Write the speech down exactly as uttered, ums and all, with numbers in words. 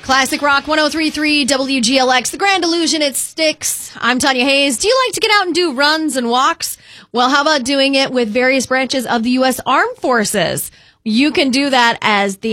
Classic Rock one oh three point three W G L X, The Grand Illusion, it sticks. I'm Tanya Hayes. Do you like to get out and do runs and walks? Well, how about doing it with various branches of the U S Armed Forces? You can do that as the